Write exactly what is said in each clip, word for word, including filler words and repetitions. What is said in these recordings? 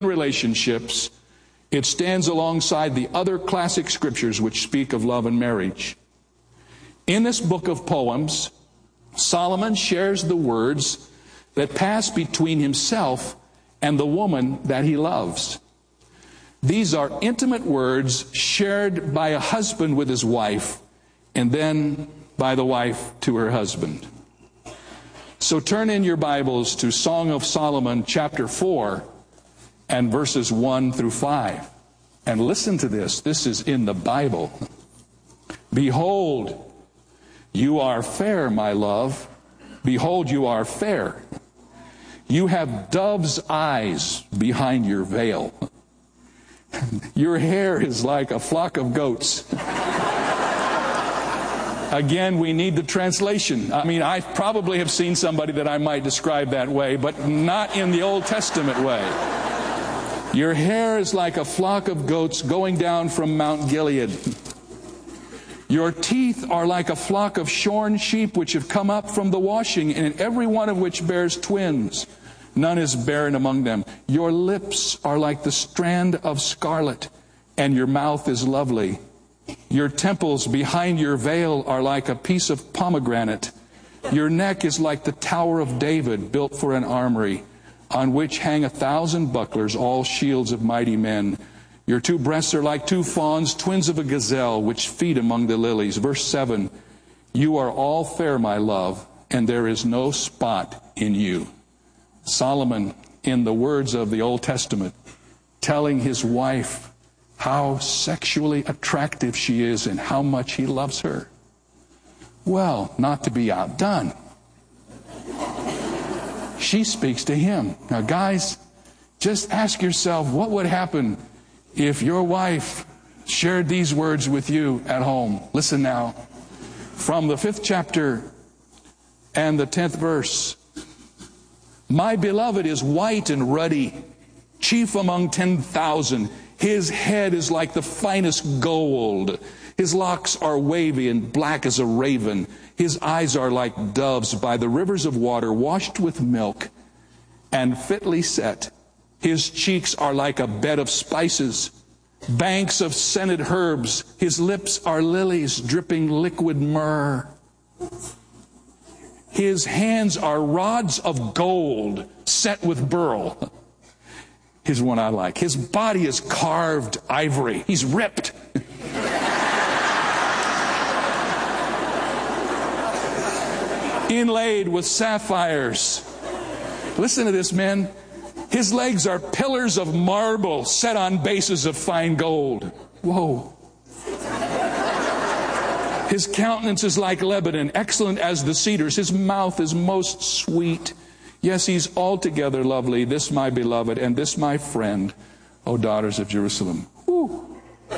relationships, it stands alongside the other classic scriptures which speak of love and marriage. In this book of poems, Solomon shares the words that pass between himself and the woman that he loves. These are intimate words shared by a husband with his wife, and then by the wife to her husband. So turn in your Bibles to Song of Solomon, chapter four, and verses one through five. And listen to this. This is in the Bible. Behold, you are fair, my love. Behold, you are fair. You have dove's eyes behind your veil. Your hair is like a flock of goats. Again, we need the translation. I mean, I probably have seen somebody that I might describe that way, but not in the Old Testament way. Your hair is like a flock of goats going down from Mount Gilead. Your teeth are like a flock of shorn sheep which have come up from the washing, and every one of which bears twins. None is barren among them. Your lips are like the strand of scarlet, and your mouth is lovely. Your temples behind your veil are like a piece of pomegranate. Your neck is like the Tower of David, built for an armory, on which hang a thousand bucklers, all shields of mighty men. Your two breasts are like two fawns, twins of a gazelle, which feed among the lilies. Verse seven, you are all fair, my love, and there is no spot in you. Solomon, in the words of the Old Testament, telling his wife how sexually attractive she is and how much he loves her. Well, not to be outdone, she speaks to him. Now, guys, just ask yourself, what would happen if your wife shared these words with you at home? Listen now. From the fifth chapter and the tenth verse. My beloved is white and ruddy, chief among ten thousand. His head is like the finest gold. His locks are wavy and black as a raven. His eyes are like doves by the rivers of water, washed with milk and fitly set. His cheeks are like a bed of spices, banks of scented herbs. His lips are lilies dripping liquid myrrh. His hands are rods of gold set with beryl. Here's one I like. His body is carved ivory. He's ripped. Inlaid with sapphires. Listen to this, men. His legs are pillars of marble set on bases of fine gold. Whoa. His countenance is like Lebanon, excellent as the cedars. His mouth is most sweet. Yes, he's altogether lovely, this my beloved, and this my friend, O daughters of Jerusalem. Woo.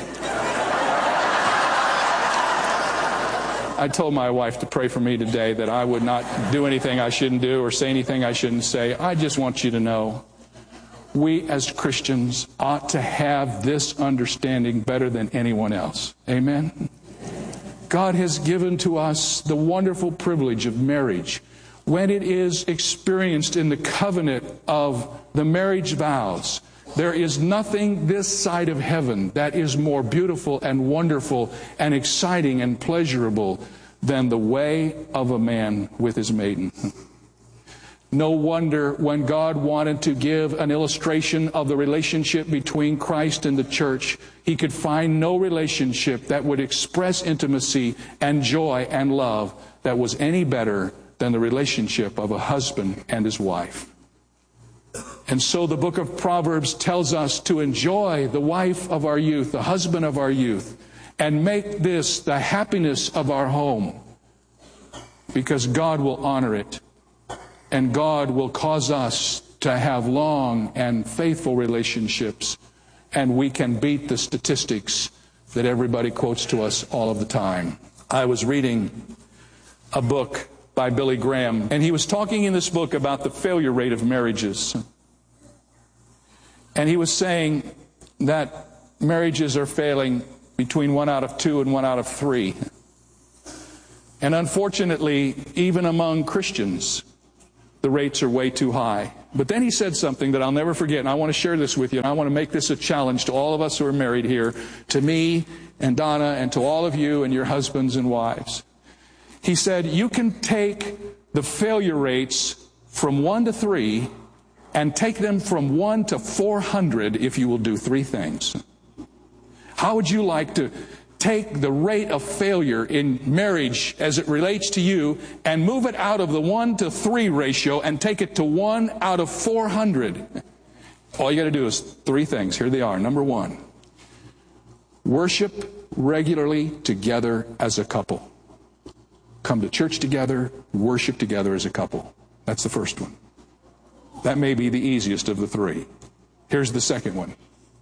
I told my wife to pray for me today that I would not do anything I shouldn't do or say anything I shouldn't say. I just want you to know, we as Christians ought to have this understanding better than anyone else. Amen? God has given to us the wonderful privilege of marriage when it is experienced in the covenant of the marriage vows. There is nothing this side of heaven that is more beautiful and wonderful and exciting and pleasurable than the way of a man with his maiden. No wonder when God wanted to give an illustration of the relationship between Christ and the church, he could find no relationship that would express intimacy and joy and love that was any better than the relationship of a husband and his wife. And so the book of Proverbs tells us to enjoy the wife of our youth, the husband of our youth, and make this the happiness of our home, because God will honor it. And God will cause us to have long and faithful relationships. And we can beat the statistics that everybody quotes to us all of the time. I was reading a book by Billy Graham, and he was talking in this book about the failure rate of marriages. And he was saying that marriages are failing between one out of two and one out of three. And unfortunately, even among Christians, the rates are way too high. But then he said something that I'll never forget, and I want to share this with you, and I want to make this a challenge to all of us who are married here, to me and Donna, and to all of you and your husbands and wives. He said, you can take the failure rates from one to three and take them from one to four hundred if you will do three things. How would you like to take the rate of failure in marriage as it relates to you and move it out of the one to three ratio and take it to one out of four hundred? All you got to do is three things. Here they are. Number one, worship regularly together as a couple. Come to church together, worship together as a couple. That's the first one. That may be the easiest of the three. Here's the second one.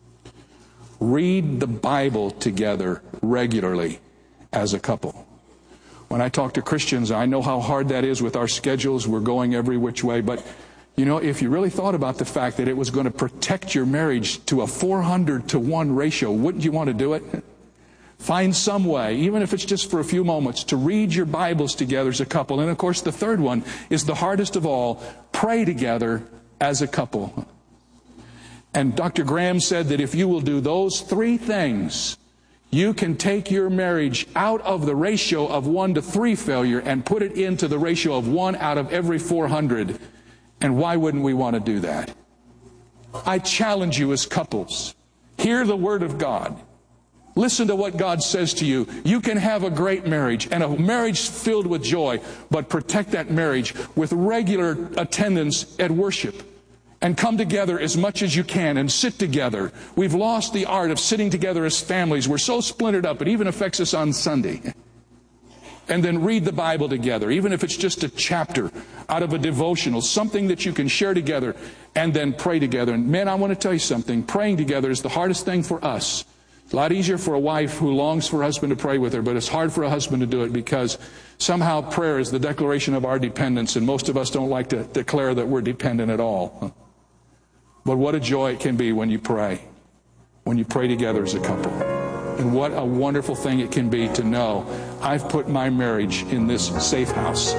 Read the Bible together regularly as a couple. When I talk to Christians, I know how hard that is with our schedules. We're going every which way. But, you know, if you really thought about the fact that it was going to protect your marriage to a four hundred to one ratio, wouldn't you want to do it? Find some way, even if it's just for a few moments, to read your Bibles together as a couple. And, of course, the third one is the hardest of all. Pray together as a couple. And Doctor Graham said that if you will do those three things, you can take your marriage out of the ratio of one to three failure and put it into the ratio of one out of every four hundred. And why wouldn't we want to do that? I challenge you as couples. Hear the Word of God. Listen to what God says to you. You can have a great marriage and a marriage filled with joy, but protect that marriage with regular attendance at worship. And come together as much as you can and sit together. We've lost the art of sitting together as families. We're so splintered up, it even affects us on Sunday. And then read the Bible together, even if it's just a chapter out of a devotional, something that you can share together, and then pray together. And men, I want to tell you something. Praying together is the hardest thing for us. It's a lot easier for a wife who longs for a husband to pray with her, but it's hard for a husband to do it because somehow prayer is the declaration of our dependence, and most of us don't like to declare that we're dependent at all. But what a joy it can be when you pray, when you pray together as a couple. And what a wonderful thing it can be to know I've put my marriage in this safe house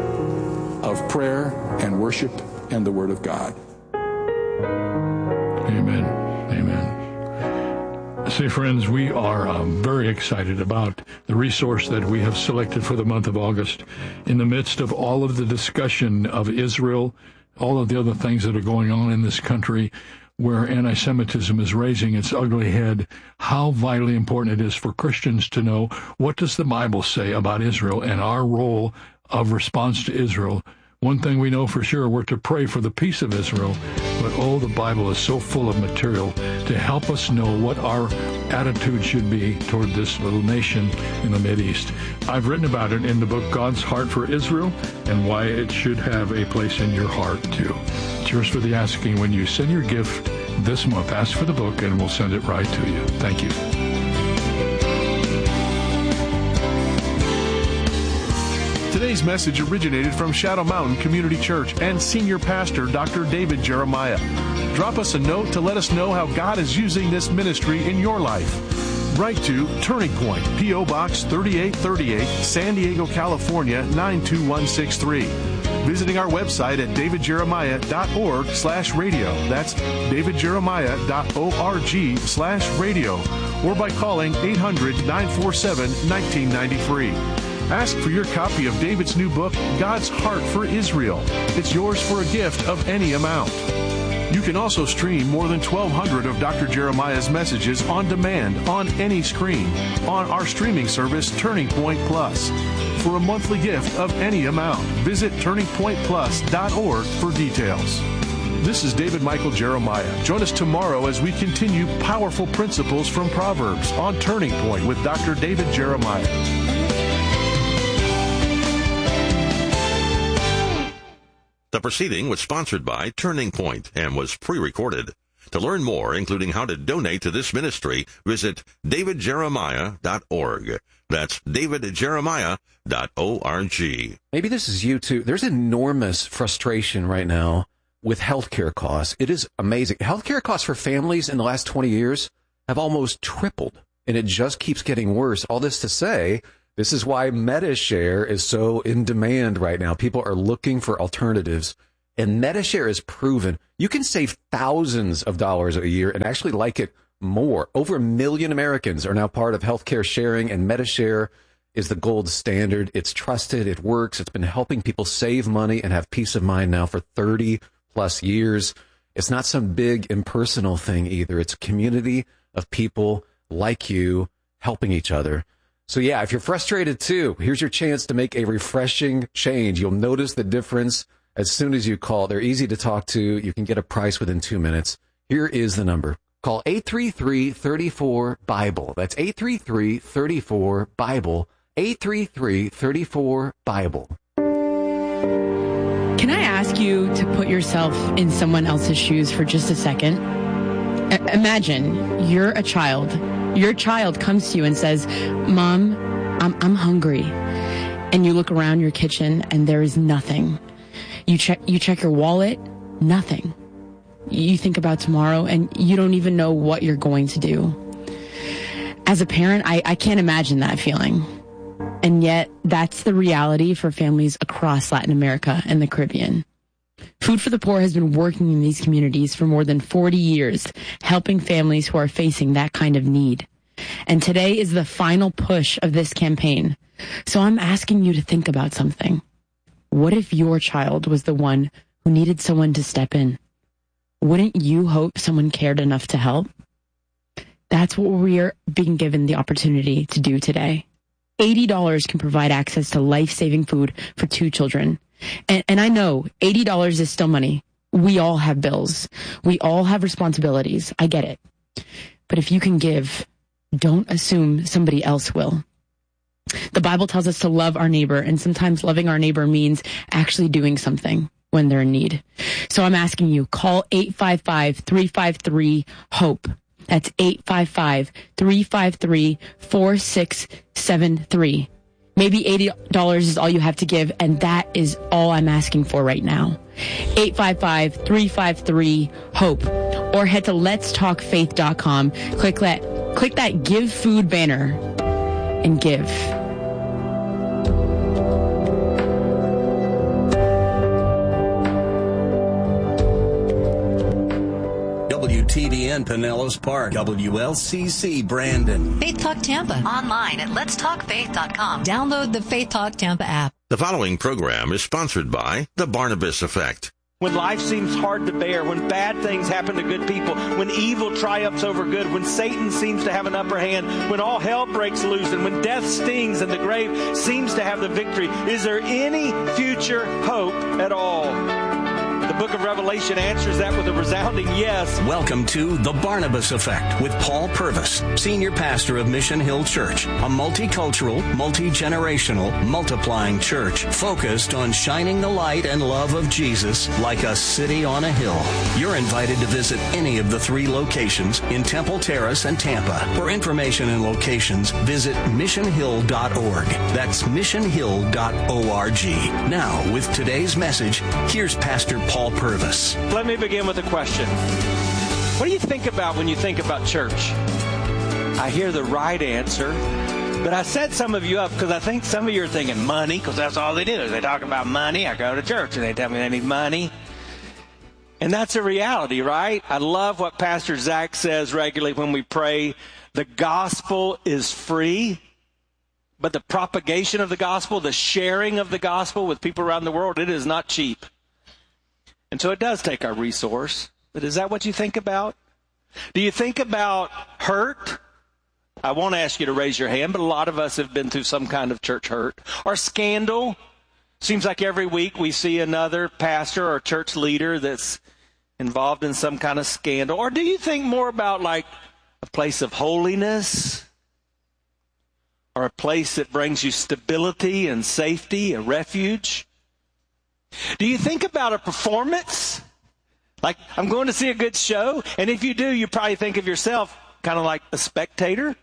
of prayer and worship and the Word of God. Amen. Amen. See, friends, we are um, very excited about the resource that we have selected for the month of August. In the midst of all of the discussion of Israel, all of the other things that are going on in this country where anti-Semitism is raising its ugly head, how vitally important it is for Christians to know what does the Bible say about Israel and our role of response to Israel. One thing we know for sure, we're to pray for the peace of Israel, but oh, the Bible is so full of material to help us know what our attitude should be toward this little nation in the Mideast. I've written about it in the book God's Heart for Israel and why it should have a place in your heart too. It's yours for the asking. When you send your gift this month, ask for the book and we'll send it right to you. Thank you. Today's message originated from Shadow Mountain Community Church and Senior Pastor Doctor David Jeremiah. Drop us a note to let us know how God is using this ministry in your life. Write to Turning Point, P O. Box thirty-eight thirty-eight, San Diego, California, nine two one six three. Visiting our website at davidjeremiah.org slash radio. That's davidjeremiah.org slash radio. Or by calling eight hundred, nine four seven, one nine nine three. Ask for your copy of David's new book, God's Heart for Israel. It's yours for a gift of any amount. You can also stream more than twelve hundred of Doctor Jeremiah's messages on demand on any screen on our streaming service, Turning Point Plus. For a monthly gift of any amount, visit turning point plus dot org for details. This is David Michael Jeremiah. Join us tomorrow as we continue powerful principles from Proverbs on Turning Point with Doctor David Jeremiah. The proceeding was sponsored by Turning Point and was pre-recorded. To learn more, including how to donate to this ministry, visit david jeremiah dot org. That's david jeremiah dot org. Maybe this is you too. There's enormous frustration right now with healthcare costs. It is amazing. Healthcare costs for families in the last twenty years have almost tripled, and it just keeps getting worse. All this to say, this is why MediShare is so in demand right now. People are looking for alternatives, And Medi-Share is proven you can save thousands of dollars a year and actually like it more. Over a million Americans are now part of healthcare sharing, and Medi-Share is the gold standard. It's trusted. It works. It's been helping people save money and have peace of mind now for thirty plus years. It's not some big impersonal thing either. It's a community of people like you helping each other. So yeah, if you're frustrated too, here's your chance to make a refreshing change. You'll notice the difference as soon as you call. They're easy to talk to. You can get a price within two minutes. Here is the number. Call eight three three, three four, BIBLE. That's eight three three, three four, BIBLE. eight three three, three four, BIBLE. Can I ask you to put yourself in someone else's shoes for just a second? I- imagine you're a child. Your child comes to you and says, Mom, I'm, I'm hungry. And you look around your kitchen and there is nothing. You check, you check your wallet, nothing. You think about tomorrow and you don't even know what you're going to do. As a parent, I, I can't imagine that feeling. And yet that's the reality for families across Latin America and the Caribbean. Food for the Poor has been working in these communities for more than forty years, helping families who are facing that kind of need. And today is the final push of this campaign. So I'm asking you to think about something. What if your child was the one who needed someone to step in? Wouldn't you hope someone cared enough to help? That's what we are being given the opportunity to do today. eighty dollars can provide access to life-saving food for two children. And, and I know eighty dollars is still money. We all have bills. We all have responsibilities. I get it. But if you can give, don't assume somebody else will. The Bible tells us to love our neighbor, and sometimes loving our neighbor means actually doing something when they're in need. So I'm asking you, call eight five five, three five three, HOPE. That's eight five five, three five three, four six seven three. Maybe eighty dollars is all you have to give, and that is all I'm asking for right now. eight five five, three five three, HOPE. Or head to lets talk faith dot com. Click that, click that Give Food banner and give. W T B N Pinellas Park, W L C C Brandon. Faith Talk Tampa. Online at lets talk faith dot com. Download the Faith Talk Tampa app. The following program is sponsored by The Barnabas Effect. When life seems hard to bear, when bad things happen to good people, when evil triumphs over good, when Satan seems to have an upper hand, when all hell breaks loose, and when death stings and the grave seems to have the victory, is there any future hope at all? The book of Revelation answers that with a resounding yes. Welcome to The Barnabas Effect with Paul Purvis, Senior Pastor of Mission Hill Church, a multicultural, multi-generational, multiplying church focused on shining the light and love of Jesus like a city on a hill. You're invited to visit any of the three locations in Temple Terrace and Tampa. For information and locations, visit mission hill dot org. That's mission hill dot org. Now, with today's message, here's Pastor Paul Purvis. Let me begin with a question. What do you think about when you think about church? I hear the right answer, but I set some of you up because I think some of you are thinking money, because that's all they do is they talk about money. I go to church and they tell me they need money. And that's a reality, right? I love what Pastor Zach says regularly when we pray. The gospel is free, but the propagation of the gospel, the sharing of the gospel with people around the world, it is not cheap. And so it does take our resource. But is that what you think about? Do you think about hurt? I won't ask you to raise your hand, but a lot of us have been through some kind of church hurt. Or scandal. Seems like every week we see another pastor or church leader that's involved in some kind of scandal. Or do you think more about like a place of holiness? Or a place that brings you stability and safety, a refuge? Do you think about a performance? Like, I'm going to see a good show. And if you do, you probably think of yourself kind of like a spectator.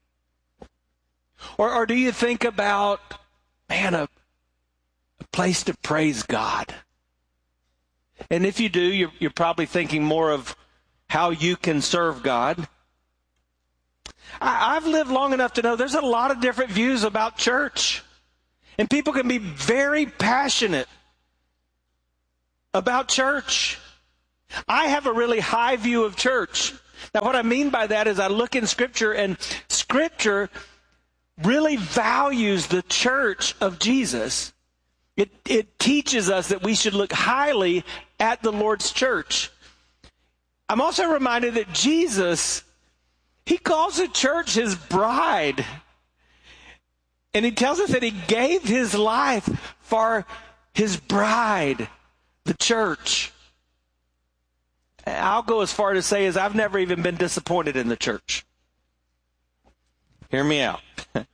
Or, or do you think about, man, a, a place to praise God? And if you do, you're, you're probably thinking more of how you can serve God. I, I've lived long enough to know there's a lot of different views about church. And people can be very passionate about church. I have a really high view of church. Now, what I mean by that is I look in Scripture, and Scripture really values the church of Jesus. It, it teaches us that we should look highly at the Lord's church. I'm also reminded that Jesus, he calls the church his bride. And he tells us that he gave his life for his bride, the church. I'll go as far to say as I've never even been disappointed in the church. Hear me out.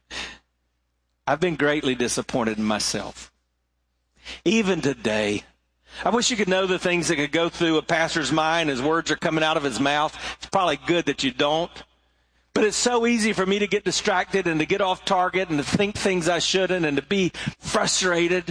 I've been greatly disappointed in myself. Even today. I wish you could know the things that could go through a pastor's mind as words are coming out of his mouth. It's probably good that you don't. But it's so easy for me to get distracted and to get off target and to think things I shouldn't and to be frustrated.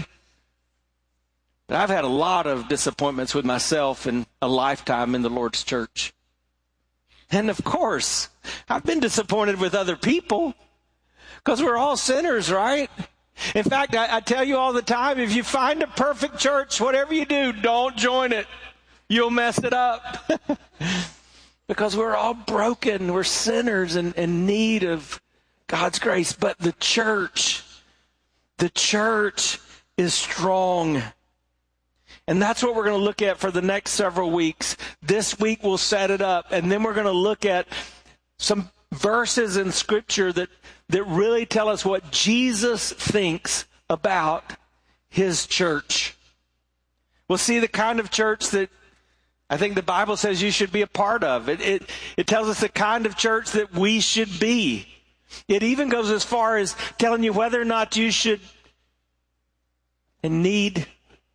But I've had a lot of disappointments with myself in a lifetime in the Lord's church. And of course, I've been disappointed with other people because we're all sinners, right? In fact, I, I tell you all the time, if you find a perfect church, whatever you do, don't join it. You'll mess it up. Because we're all broken. We're sinners and in need of God's grace. But the church, the church is strong. And that's what we're going to look at for the next several weeks. This week we'll set it up. And then we're going to look at some verses in Scripture that, that really tell us what Jesus thinks about his church. We'll see the kind of church that I think the Bible says you should be a part of. It, it, it tells us the kind of church that we should be. It even goes as far as telling you whether or not you should and need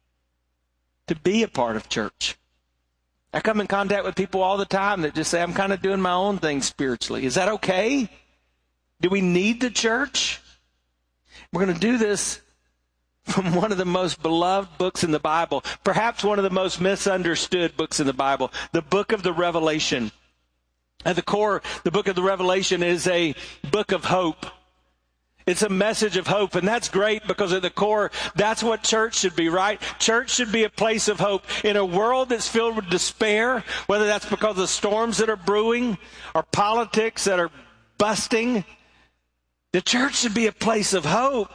to be a part of church. I come in contact with people all the time that just say, I'm kind of doing my own thing spiritually. Is that okay? Do we need the church? We're going to do this from one of the most beloved books in the Bible, perhaps one of the most misunderstood books in the Bible, the book of the Revelation. At the core, the book of the Revelation is a book of hope. It's a message of hope, and that's great because at the core, that's what church should be, right? Church should be a place of hope. In a world that's filled with despair, whether that's because of storms that are brewing or politics that are busting, the church should be a place of hope.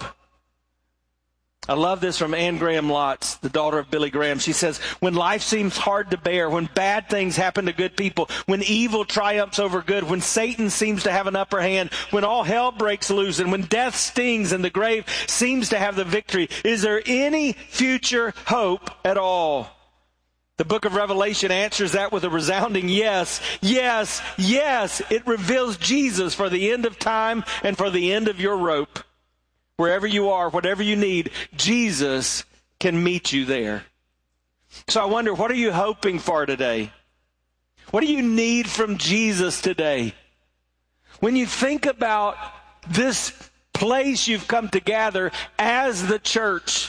I love this from Anne Graham Lotz, the daughter of Billy Graham. She says, when life seems hard to bear, when bad things happen to good people, when evil triumphs over good, when Satan seems to have an upper hand, when all hell breaks loose, and when death stings and the grave seems to have the victory, is there any future hope at all? The book of Revelation answers that with a resounding yes, yes, yes. It reveals Jesus for the end of time and for the end of your rope. Wherever you are, whatever you need, Jesus can meet you there. So I wonder, what are you hoping for today? What do you need from Jesus today? When you think about this place you've come to gather as the church,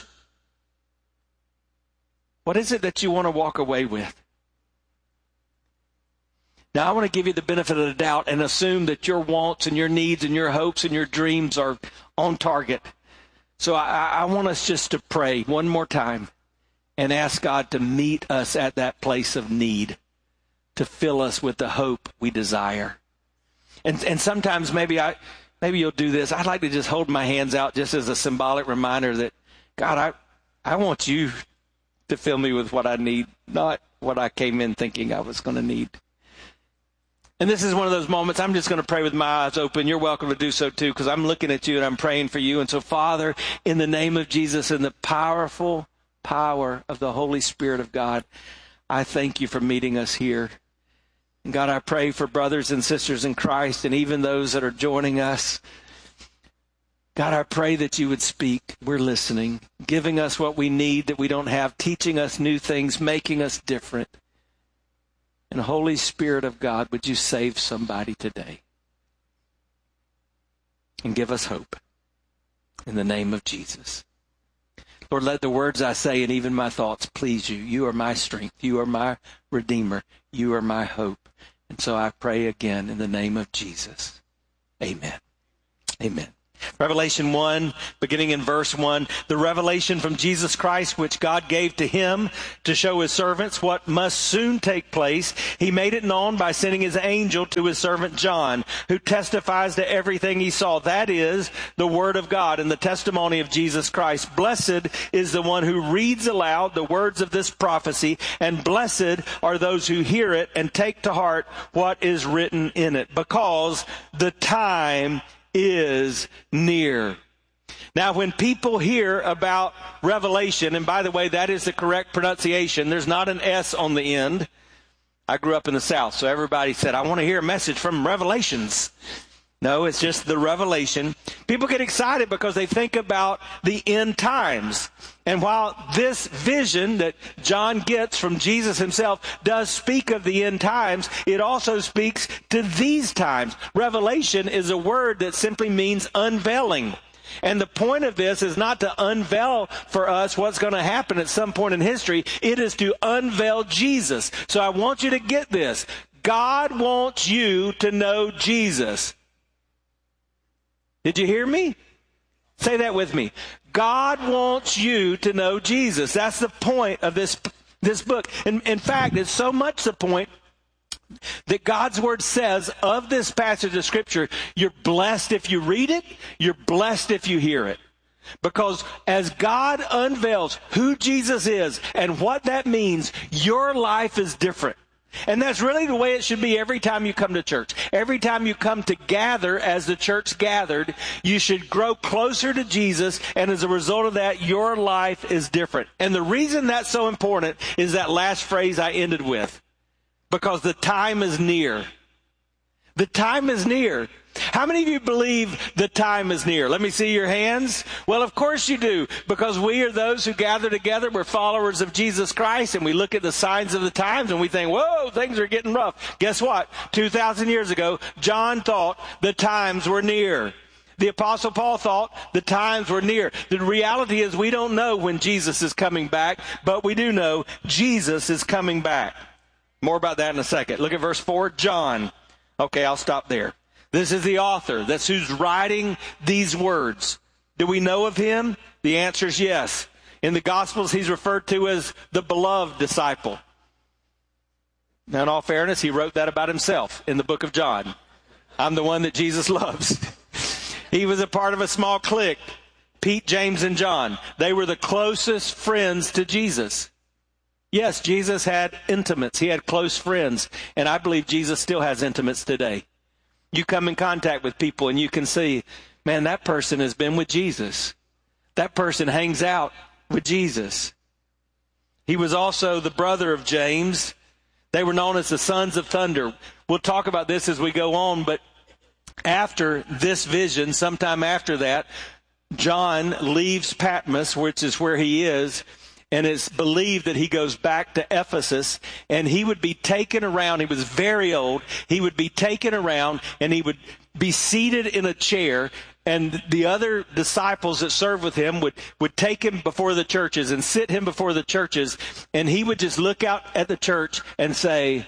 what is it that you want to walk away with? Now, I want to give you the benefit of the doubt and assume that your wants and your needs and your hopes and your dreams are on target. So I, I want us just to pray one more time and ask God to meet us at that place of need, to fill us with the hope we desire. And and sometimes maybe I maybe you'll do this. I'd like to just hold my hands out just as a symbolic reminder that, God, I I want you to fill me with what I need, not what I came in thinking I was going to need. And this is one of those moments I'm just going to pray with my eyes open. You're welcome to do so too, because I'm looking at you and I'm praying for you. And so, Father, in the name of Jesus, in the powerful power of the Holy Spirit of God, I thank you for meeting us here. And God, I pray for brothers and sisters in Christ and even those that are joining us. God, I pray that you would speak. We're listening, giving us what we need that we don't have, teaching us new things, making us different. And Holy Spirit of God, would you save somebody today and give us hope in the name of Jesus. Lord, let the words I say and even my thoughts please you. You are my strength. You are my Redeemer. You are my hope. And so I pray again in the name of Jesus. Amen. Amen. Revelation one, beginning in verse one, the revelation from Jesus Christ, which God gave to him to show his servants what must soon take place. He made it known by sending his angel to his servant John, who testifies to everything he saw. That is the word of God and the testimony of Jesus Christ. Blessed is the one who reads aloud the words of this prophecy, and blessed are those who hear it and take to heart what is written in it, because the time is near. Now, when people hear about Revelation, and by the way, that is the correct pronunciation. There's not an S on the end. I grew up in the South, so everybody said, I want to hear a message from Revelations. No, it's just the revelation. People get excited because they think about the end times. And while this vision that John gets from Jesus himself does speak of the end times, it also speaks to these times. Revelation is a word that simply means unveiling. And the point of this is not to unveil for us what's going to happen at some point in history. It is to unveil Jesus. So I want you to get this. God wants you to know Jesus. Did you hear me? Say that with me. God wants you to know Jesus. That's the point of this, this book. And in fact, it's so much the point that God's word says of this passage of Scripture, you're blessed if you read it, you're blessed if you hear it. Because as God unveils who Jesus is and what that means, your life is different. And that's really the way it should be every time you come to church. Every time you come to gather as the church gathered, you should grow closer to Jesus, and as a result of that, your life is different. And the reason that's so important is that last phrase I ended with. Because the time is near. The time is near. How many of you believe the time is near? Let me see your hands. Well, of course you do, because we are those who gather together. We're followers of Jesus Christ, and we look at the signs of the times, and we think, whoa, things are getting rough. Guess what? two thousand years ago, John thought the times were near. The Apostle Paul thought the times were near. The reality is we don't know when Jesus is coming back, but we do know Jesus is coming back. More about that in a second. Look at verse four, John. Okay, I'll stop there. This is the author. That's who's writing these words. Do we know of him? The answer is yes. In the Gospels, he's referred to as the beloved disciple. Now, in all fairness, he wrote that about himself in the book of John. I'm the one that Jesus loves. He was a part of a small clique, Pete, James, and John. They were the closest friends to Jesus. Yes, Jesus had intimates. He had close friends. And I believe Jesus still has intimates today. You come in contact with people and you can see, man, that person has been with Jesus. That person hangs out with Jesus. He was also the brother of James. They were known as the sons of thunder. We'll talk about this as we go on, but after this vision, sometime after that, John leaves Patmos, which is where he is, and it's believed that he goes back to Ephesus, and he would be taken around. He was very old. He would be taken around, and he would be seated in a chair, and the other disciples that served with him would, would take him before the churches and sit him before the churches, and he would just look out at the church and say,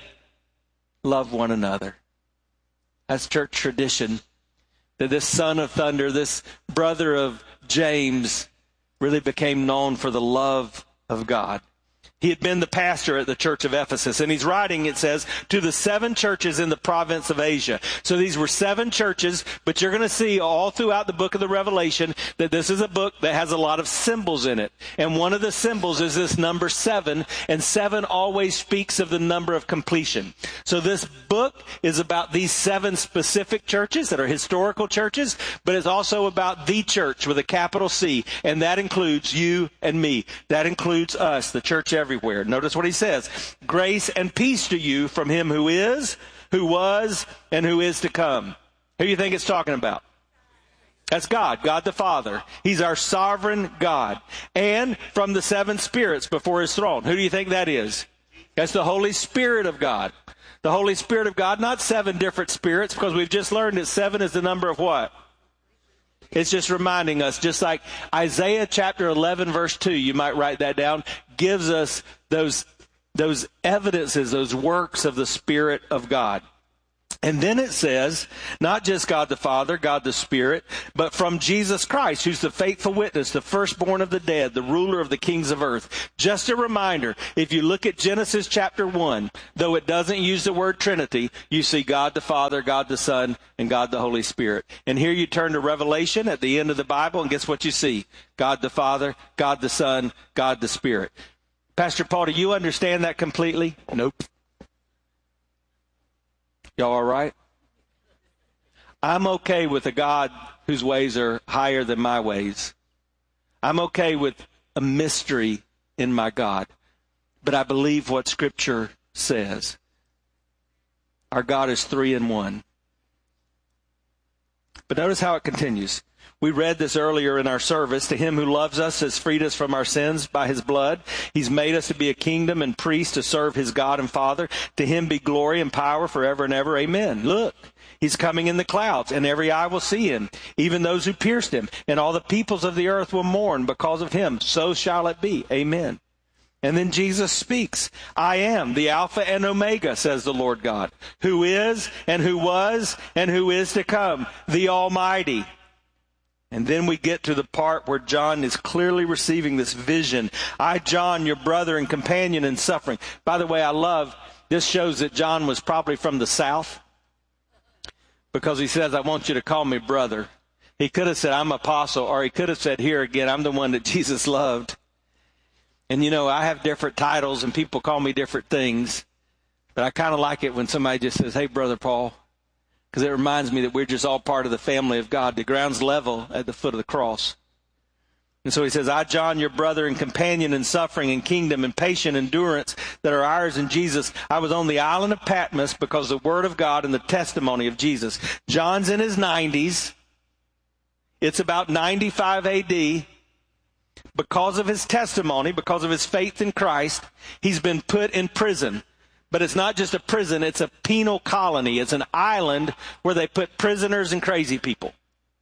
love one another. That's church tradition. That this son of thunder, this brother of James, really became known for the love of God. He had been the pastor at the church of Ephesus, and he's writing, it says, to the seven churches in the province of Asia. So these were seven churches, but you're going to see all throughout the book of the Revelation that this is a book that has a lot of symbols in it. And one of the symbols is this number seven, and seven always speaks of the number of completion. So this book is about these seven specific churches that are historical churches, but it's also about the church with a capital C, and that includes you and me. That includes us, the church everywhere. Everywhere. Notice what he says. Grace and peace to you from him who is, who was, and who is to come. Who do you think it's talking about? That's God, God the Father. He's our sovereign God. And from the seven spirits before his throne. Who do you think that is? That's the Holy Spirit of God. The Holy Spirit of God, not seven different spirits, because we've just learned that seven is the number of what? It's just reminding us, just like Isaiah chapter eleven, verse two, you might write that down, gives us those, those evidences, those works of the Spirit of God. And then it says, not just God the Father, God the Spirit, but from Jesus Christ, who's the faithful witness, the firstborn of the dead, the ruler of the kings of earth. Just a reminder, if you look at Genesis chapter one, though it doesn't use the word Trinity, you see God the Father, God the Son, and God the Holy Spirit. And here you turn to Revelation at the end of the Bible, and guess what you see? God the Father, God the Son, God the Spirit. Pastor Paul, do you understand that completely? Nope. Y'all all right? I'm okay with a God whose ways are higher than my ways. I'm okay with a mystery in my God. But I believe what Scripture says. Our God is three in one. But notice how it continues. We read this earlier in our service. To him who loves us has freed us from our sins by his blood. He's made us to be a kingdom and priests to serve his God and Father. To him be glory and power forever and ever. Amen. Look, he's coming in the clouds, and every eye will see him, even those who pierced him. And all the peoples of the earth will mourn because of him. So shall it be. Amen. And then Jesus speaks. I am the Alpha and Omega, says the Lord God, who is and who was and who is to come, the Almighty. And then we get to the part where John is clearly receiving this vision. I, John, your brother and companion in suffering. By the way, I love, this shows that John was probably from the South, because he says, I want you to call me brother. He could have said, I'm apostle, or he could have said, here again, I'm the one that Jesus loved. And you know, I have different titles and people call me different things, but I kind of like it when somebody just says, hey, Brother Paul. Because it reminds me that we're just all part of the family of God. The ground's level at the foot of the cross. And so he says, I, John, your brother and companion in suffering and kingdom and patient endurance that are ours in Jesus. I was on the island of Patmos because of the word of God and the testimony of Jesus. John's in his nineties. It's about ninety-five A D. Because of his testimony, because of his faith in Christ, he's been put in prison. But it's not just a prison, it's a penal colony. It's an island where they put prisoners and crazy people.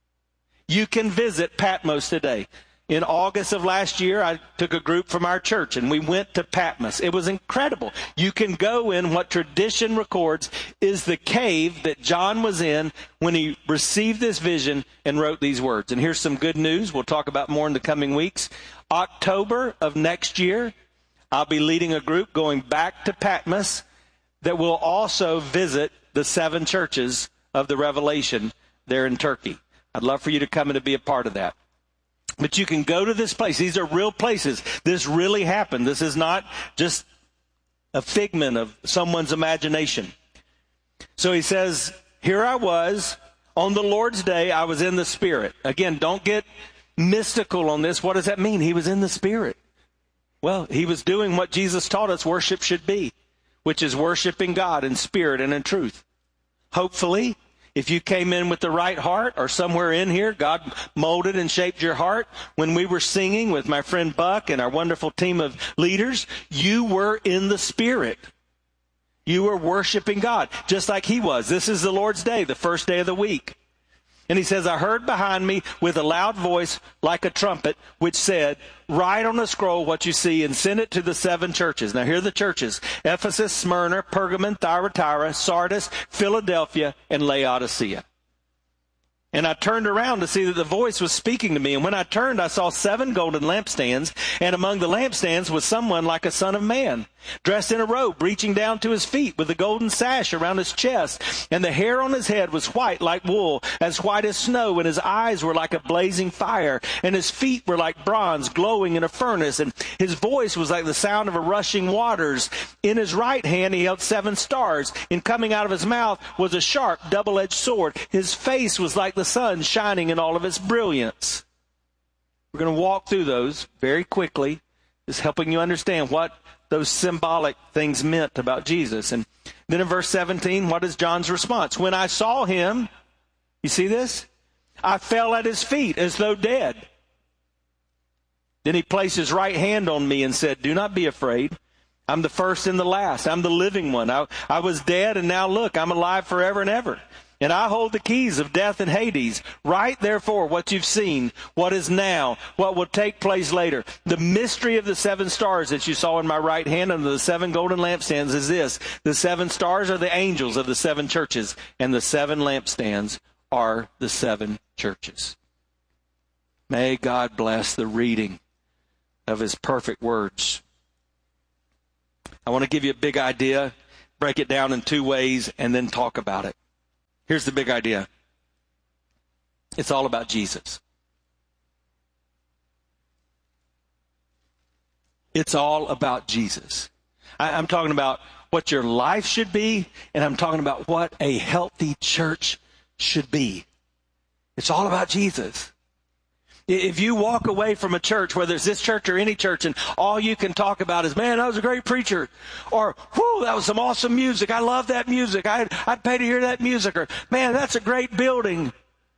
You can visit Patmos today. In August of last year, I took a group from our church and we went to Patmos. It was incredible. You can go in what tradition records is the cave that John was in when he received this vision and wrote these words. And here's some good news. We'll talk about more in the coming weeks. October of next year, I'll be leading a group going back to Patmos that will also visit the seven churches of the Revelation there in Turkey. I'd love for you to come and to be a part of that. But you can go to this place. These are real places. This really happened. This is not just a figment of someone's imagination. So he says, here I was on the Lord's day. I was in the Spirit. Again, don't get mystical on this. What does that mean? He was in the Spirit. Well, he was doing what Jesus taught us worship should be, which is worshiping God in spirit and in truth. Hopefully, if you came in with the right heart, or somewhere in here, God molded and shaped your heart. When we were singing with my friend Buck and our wonderful team of leaders, you were in the Spirit. You were worshiping God, just like he was. This is the Lord's day, the first day of the week. And he says, I heard behind me with a loud voice like a trumpet, which said, write on a scroll what you see and send it to the seven churches. Now here are the churches: Ephesus, Smyrna, Pergamon, Thyatira, Sardis, Philadelphia, and Laodicea. And I turned around to see that the voice was speaking to me. And when I turned, I saw seven golden lampstands. And among the lampstands was someone like a son of man, dressed in a robe, reaching down to his feet, with a golden sash around his chest. And the hair on his head was white like wool, as white as snow. And his eyes were like a blazing fire. And his feet were like bronze glowing in a furnace. And his voice was like the sound of a rushing waters. In his right hand he held seven stars. And coming out of his mouth was a sharp, double-edged sword. His face was like the sun shining in all of its brilliance. We're going to walk through those very quickly, just helping you understand what those symbolic things meant about Jesus. And then in verse seventeen, what is John's response? When I saw him, you see this? I fell at his feet as though dead. Then he placed his right hand on me and said, do not be afraid. I'm the first and the last. I'm the living one. I, I was dead, and now look, I'm alive forever and ever. And I hold the keys of death and Hades. Write, therefore, what you've seen, what is now, what will take place later. The mystery of the seven stars that you saw in my right hand under the seven golden lampstands is this. The seven stars are the angels of the seven churches, and the seven lampstands are the seven churches. May God bless the reading of his perfect words. I want to give you a big idea, break it down in two ways, and then talk about it. Here's the big idea. It's all about Jesus. It's all about Jesus. I, I'm talking about what your life should be, and I'm talking about what a healthy church should be. It's all about Jesus. If you walk away from a church, whether it's this church or any church, and all you can talk about is, man, that was a great preacher, or, whoo, that was some awesome music. I love that music. I'd, I'd pay to hear that music, or, man, that's a great building.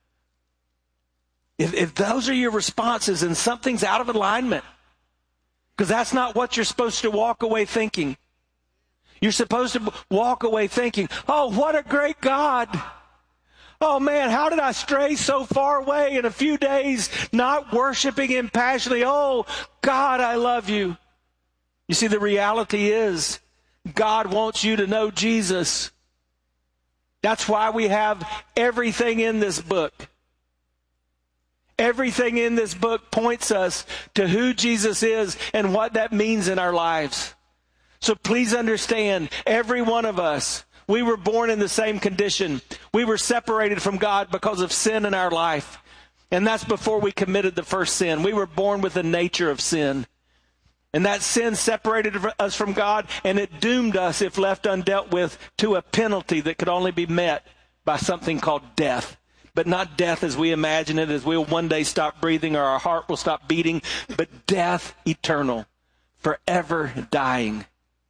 If, if those are your responses, then something's out of alignment, because that's not what you're supposed to walk away thinking. You're supposed to walk away thinking, oh, what a great God. Oh, man, how did I stray so far away in a few days, not worshiping him passionately? Oh, God, I love you. You see, the reality is God wants you to know Jesus. That's why we have everything in this book. Everything in this book points us to who Jesus is and what that means in our lives. So please understand, every one of us, we were born in the same condition. We were separated from God because of sin in our life. And that's before we committed the first sin. We were born with the nature of sin. And that sin separated us from God, and it doomed us, if left undealt with, to a penalty that could only be met by something called death. But not death as we imagine it, as we'll one day stop breathing or our heart will stop beating, but death eternal, forever dying.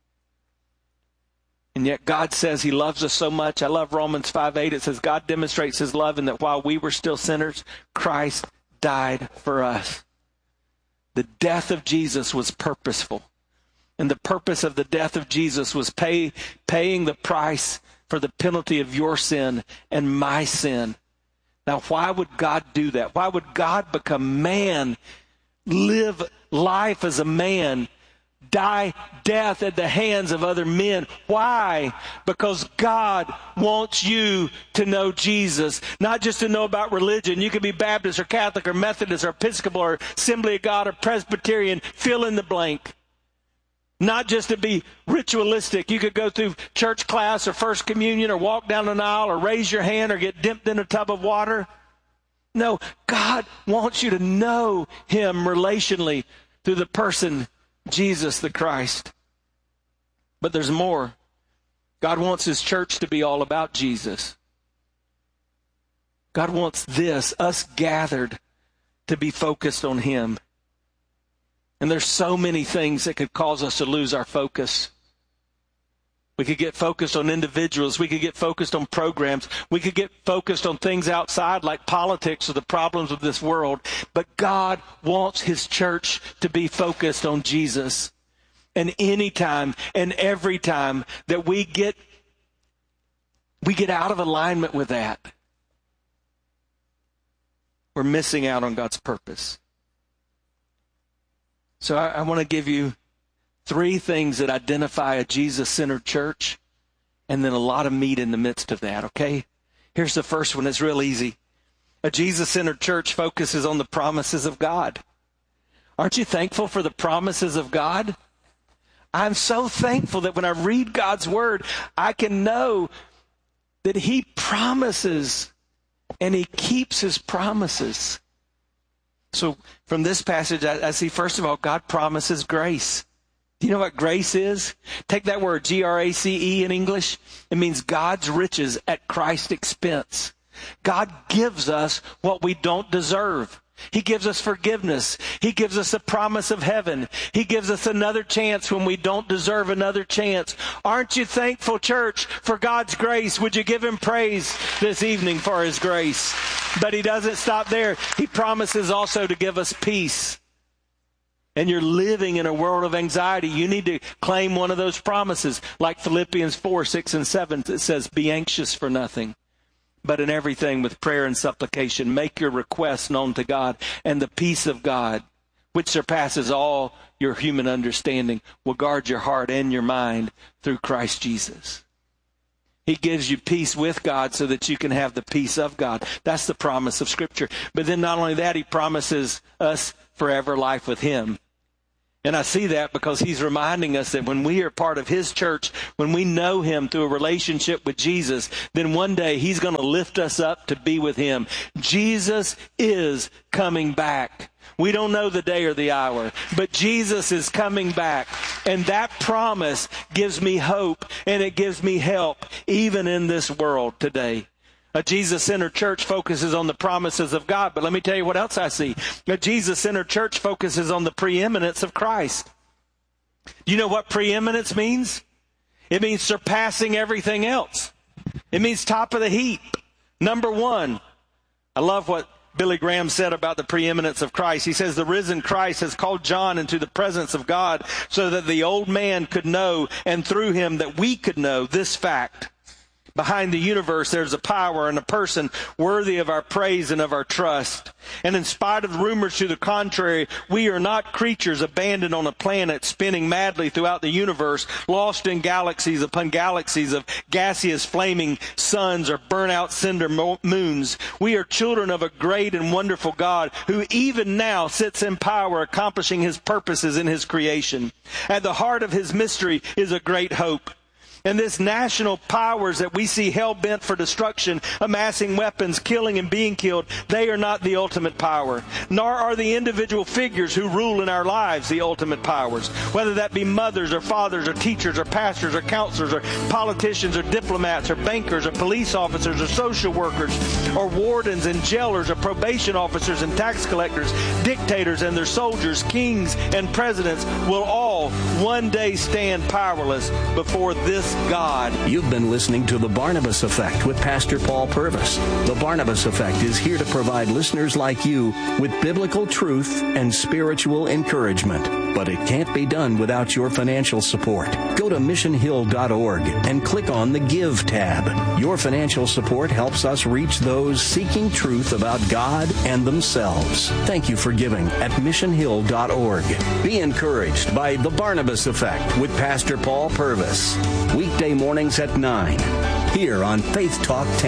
And yet God says he loves us so much. I love Romans five eight. It says God demonstrates his love in that while we were still sinners, Christ died for us. The death of Jesus was purposeful. And the purpose of the death of Jesus was pay, paying the price for the penalty of your sin and my sin. Now, why would God do that? Why would God become man, live life as a man, die death at the hands of other men? Why? Because God wants you to know Jesus, not just to know about religion. You can be Baptist or Catholic or Methodist or Episcopal or Assembly of God or Presbyterian, fill in the blank. Not just to be ritualistic. You could go through church class or first communion or walk down an aisle or raise your hand or get dipped in a tub of water. No, God wants you to know him relationally through the person Jesus the Christ. But there's more. God wants his church to be all about Jesus. God wants this, us gathered, to be focused on him. And there's so many things that could cause us to lose our focus. We could get focused on individuals. We could get focused on programs. We could get focused on things outside like politics or the problems of this world. But God wants his church to be focused on Jesus. And anytime and every time that we get, we get out of alignment with that, we're missing out on God's purpose. So I, I want to give you three things that identify a Jesus-centered church, and then a lot of meat in the midst of that, okay? Here's the first one. It's real easy. A Jesus-centered church focuses on the promises of God. Aren't you thankful for the promises of God? I'm so thankful that when I read God's word, I can know that he promises and he keeps his promises. So from this passage, I, I see, first of all, God promises grace. Do you know what grace is? Take that word, G R A C E in English. It means God's riches at Christ's expense. God gives us what we don't deserve. He gives us forgiveness. He gives us a promise of heaven. He gives us another chance when we don't deserve another chance. Aren't you thankful, church, for God's grace? Would you give him praise this evening for his grace? But he doesn't stop there. He promises also to give us peace. And you're living in a world of anxiety. You need to claim one of those promises. Like Philippians four, six, and seven, it says, be anxious for nothing, But in everything with prayer and supplication, make your requests known to God, and the peace of God, which surpasses all your human understanding, will guard your heart and your mind through Christ Jesus. He gives you peace with God so that you can have the peace of God. That's the promise of Scripture. But then not only that, he promises us forever life with him. And I see that because he's reminding us that when we are part of his church, when we know him through a relationship with Jesus, then one day he's going to lift us up to be with him. Jesus is coming back. We don't know the day or the hour, but Jesus is coming back. And that promise gives me hope and it gives me help even in this world today. A Jesus-centered church focuses on the promises of God. But let me tell you what else I see. A Jesus-centered church focuses on the preeminence of Christ. Do you know what preeminence means? It means surpassing everything else. It means top of the heap. Number one. I love what Billy Graham said about the preeminence of Christ. He says, the risen Christ has called John into the presence of God so that the old man could know, and through him that we could know this fact. Behind the universe, there's a power and a person worthy of our praise and of our trust. And in spite of rumors to the contrary, we are not creatures abandoned on a planet spinning madly throughout the universe, lost in galaxies upon galaxies of gaseous flaming suns or burnt-out cinder moons. We are children of a great and wonderful God who even now sits in power, accomplishing his purposes in his creation. At the heart of his mystery is a great hope. And this national powers that we see hell-bent for destruction, amassing weapons, killing and being killed, they are not the ultimate power. Nor are the individual figures who rule in our lives the ultimate powers. Whether that be mothers or fathers or teachers or pastors or counselors or politicians or diplomats or bankers or police officers or social workers or wardens and jailers or probation officers and tax collectors, dictators and their soldiers, kings and presidents will all one day stand powerless before this God. You've been listening to The Barnabas Effect with Pastor Paul Purvis. The Barnabas Effect is here to provide listeners like you with biblical truth and spiritual encouragement. But it can't be done without your financial support. Go to mission hill dot org and click on the Give tab. Your financial support helps us reach those seeking truth about God and themselves. Thank you for giving at mission hill dot org. Be encouraged by The Barnabas Effect with Pastor Paul Purvis. Weekday mornings at nine, here on Faith Talk ten.